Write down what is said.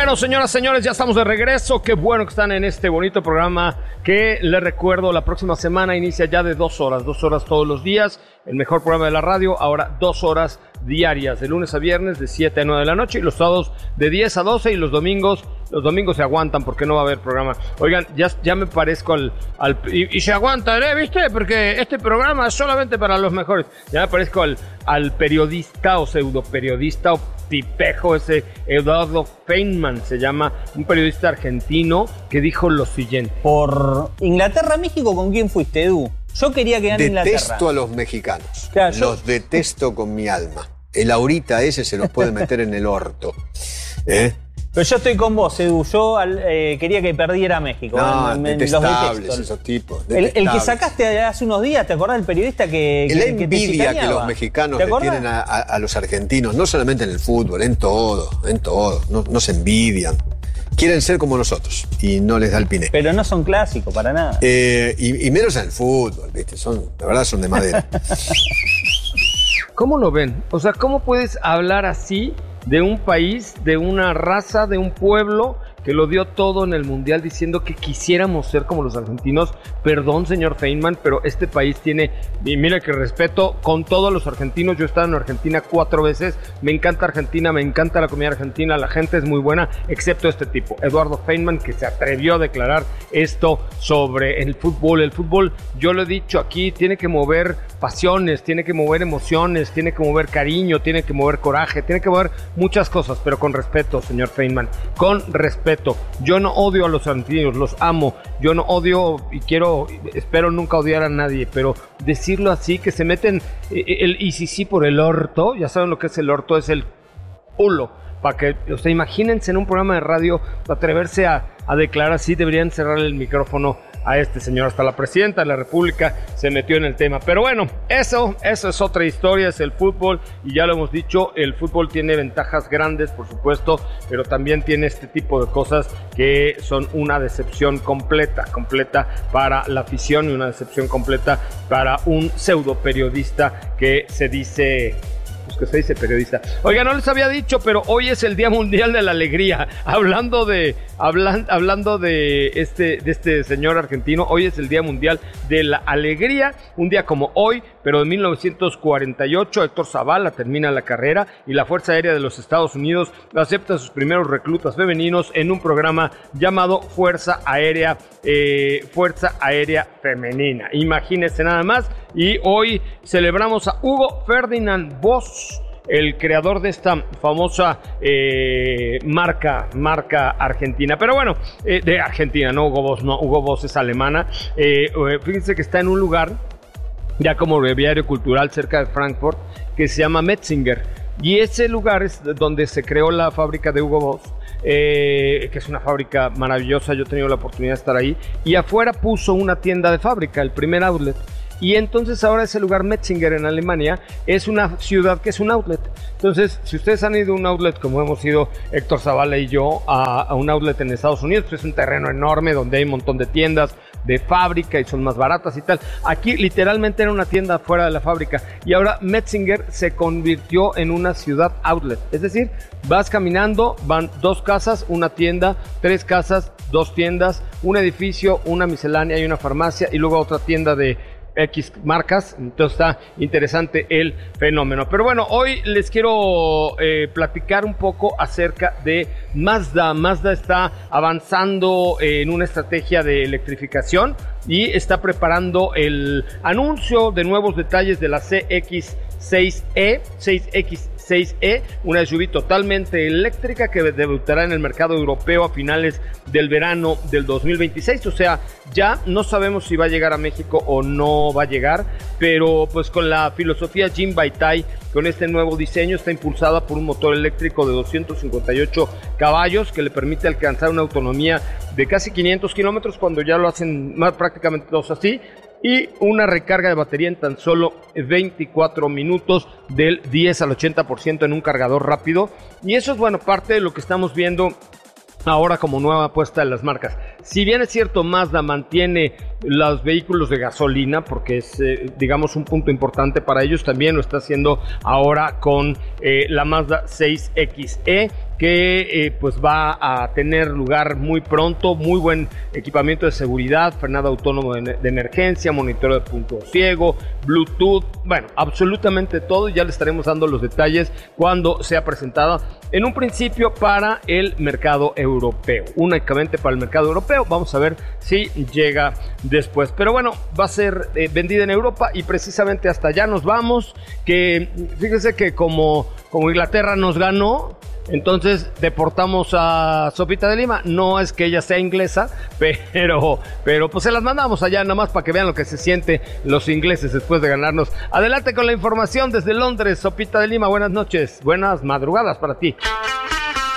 Bueno, señoras, señores, ya estamos de regreso. Qué bueno que están en este bonito programa que les recuerdo, la próxima semana inicia ya de 2 horas todos los días. El mejor programa de la radio, ahora 2 horas diarias, de lunes a viernes, de 7 a 9 de la noche, y los sábados de 10 a 12, y los domingos se aguantan porque no va a haber programa. Oigan, ya me parezco y se aguantan, ¿viste? Porque este programa es solamente para los mejores. Ya me parezco al periodista o pseudoperiodista o tipejo ese, Eduardo Feynman se llama, un periodista argentino que dijo lo siguiente. Por Inglaterra-México, ¿con quién fuiste, Edu? Yo quería que gane Inglaterra. Detesto a los mexicanos. Claro, los detesto con mi alma. El ahorita ese se los puede meter en el orto. Pero yo estoy con vos, Edu. Yo quería que perdiera México. No, detestables esos tipos. El que sacaste hace unos días, ¿te acordás del periodista que la envidia que los mexicanos le tienen a los argentinos, no solamente en el fútbol, en todo. No se envidian. Quieren ser como nosotros y no les da el piné. Pero no son clásicos para nada. Y menos en el fútbol, ¿viste? La verdad son de madera. ¿Cómo lo ven? O sea, ¿cómo puedes hablar así de un país, de una raza, de un pueblo que lo dio todo en el Mundial, diciendo que quisiéramos ser como los argentinos? Perdón, señor Feynman, pero este país tiene, y mira que respeto con todos los argentinos, yo he estado en Argentina 4 veces, me encanta Argentina, me encanta la comida argentina, la gente es muy buena, excepto este tipo, Eduardo Feynman, que se atrevió a declarar esto sobre el fútbol. El fútbol, yo lo he dicho aquí, tiene que mover pasiones, tiene que mover emociones, tiene que mover cariño, tiene que mover coraje, tiene que mover muchas cosas, pero con respeto, señor Feynman, con respeto. Yo no odio a los argentinos, los amo. Yo no odio y espero nunca odiar a nadie, pero decirlo así, que se meten y sí por el orto, ya saben lo que es el orto, es el culo. Para que, o sea, imagínense en un programa de radio atreverse a declarar así, deberían cerrarle el micrófono a este señor. Hasta la presidenta de la República se metió en el tema. Pero bueno, eso es otra historia, es el fútbol, y ya lo hemos dicho, el fútbol tiene ventajas grandes, por supuesto, pero también tiene este tipo de cosas que son una decepción completa para la afición, y una decepción completa para un pseudo periodista que se dice periodista. Oiga, no les había dicho, pero hoy es el Día Mundial de la Alegría. Hablando de este señor argentino, hoy es el Día Mundial de la Alegría. Un día como hoy, pero de 1948, Héctor Zavala termina la carrera y la Fuerza Aérea de los Estados Unidos acepta a sus primeros reclutas femeninos en un programa llamado Fuerza Aérea Femenina. Imagínense nada más. Y hoy celebramos a Hugo Ferdinand Boss, el creador de esta famosa marca argentina. Pero bueno, de Argentina, no Hugo Boss, no, Hugo Boss es alemana. Fíjense que está en un lugar ya como breviario cultural cerca de Frankfurt, que se llama Metzinger. Y ese lugar es donde se creó la fábrica de Hugo Boss, que es una fábrica maravillosa. Yo he tenido la oportunidad de estar ahí. Y afuera puso una tienda de fábrica, el primer outlet. Y entonces ahora ese lugar, Metzinger, en Alemania, es una ciudad que es un outlet. Entonces, si ustedes han ido a un outlet, como hemos ido Héctor Zavala y yo, a un outlet en Estados Unidos, pues es un terreno enorme donde hay un montón de tiendas de fábrica y son más baratas y tal. Aquí literalmente era una tienda fuera de la fábrica, y ahora Metzinger se convirtió en una ciudad outlet. Es decir, vas caminando, van 2 casas, una tienda, 3 casas, 2 tiendas, un edificio, una miscelánea y una farmacia, y luego otra tienda de X marcas. Entonces está interesante el fenómeno. Pero bueno, hoy les quiero platicar un poco acerca de Mazda. Mazda está avanzando en una estrategia de electrificación y está preparando el anuncio de nuevos detalles de la CX-6E, una SUV totalmente eléctrica que debutará en el mercado europeo a finales del verano del 2026. O sea, ya no sabemos si va a llegar a México o no va a llegar, pero pues con la filosofía Jin Baitai, con este nuevo diseño, está impulsada por un motor eléctrico de 258 caballos que le permite alcanzar una autonomía de casi 500 kilómetros cuando ya lo hacen prácticamente todos así, y una recarga de batería en tan solo 24 minutos del 10 al 80% en un cargador rápido. Y eso es, bueno, parte de lo que estamos viendo ahora como nueva apuesta de las marcas. Si bien es cierto, Mazda mantiene los vehículos de gasolina, porque es, digamos, un punto importante para ellos, también lo está haciendo ahora con la Mazda 6XE, que pues va a tener lugar muy pronto, muy buen equipamiento de seguridad, frenado autónomo de emergencia, monitoreo de punto ciego, Bluetooth, bueno, absolutamente todo. Ya le estaremos dando los detalles cuando sea presentada, en un principio para el mercado europeo, únicamente para el mercado europeo. Vamos a ver si llega después, pero bueno, va a ser vendida en Europa y precisamente hasta allá nos vamos, que fíjese que como Inglaterra nos ganó, entonces deportamos a Sopita de Lima. No es que ella sea inglesa, pero pues se las mandamos allá nada más para que vean lo que se siente los ingleses después de ganarnos. Adelante con la información desde Londres, Sopita de Lima. Buenas noches, buenas madrugadas para ti.